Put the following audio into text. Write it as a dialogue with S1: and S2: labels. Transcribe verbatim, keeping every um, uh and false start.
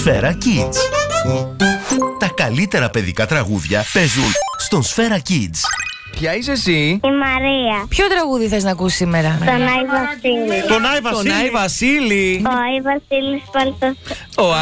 S1: Σφαίρα Kids. Τα καλύτερα παιδικά τραγούδια παίζουν στον Σφαίρα Kids.
S2: Ποια είσαι εσύ?
S3: Η Μαρία.
S4: Ποιο τραγούδι θες να ακούσεις σήμερα?
S3: Τον Άι Βασίλη.
S5: Τον Άι Βασίλη.
S2: Τον Άι Βασίλη.
S3: Ο Άι Βασίλης Παλτός.
S2: Ο